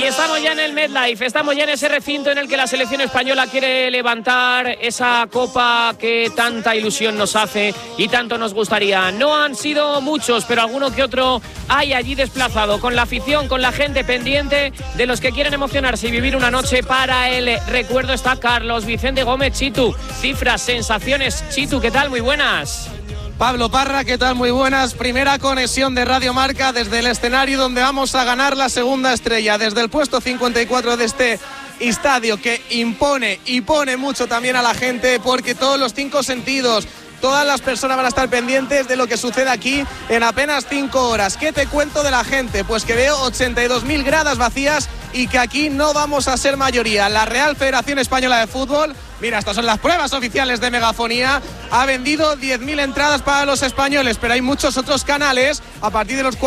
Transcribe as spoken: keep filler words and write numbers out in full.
estamos ya en el MetLife, estamos ya en ese recinto en el que la selección española quiere levantar esa copa que tanta ilusión nos hace y tanto nos gustaría. No han sido muchos, pero alguno que otro hay allí desplazado, con la afición, con la gente pendiente de los que quieren emocionarse y vivir una noche para el recuerdo. Está Carlos Vicente Gómez. Chitu, cifras, sensaciones. Chitu, ¿qué tal? Muy buenas. Pablo Parra, ¿qué tal? Muy buenas. Primera conexión de Radio Marca desde el escenario donde vamos a ganar la segunda estrella, desde el puesto cincuenta y cuatro de este estadio que impone y pone mucho también a la gente, porque todos los cinco sentidos, todas las personas van a estar pendientes de lo que sucede aquí en apenas cinco horas. ¿Qué te cuento de la gente? Pues que veo ochenta y dos mil gradas vacías y que aquí no vamos a ser mayoría. La Real Federación Española de Fútbol, mira, estas son las pruebas oficiales de megafonía, ha vendido diez mil entradas para los españoles, pero hay muchos otros canales a partir de los cuales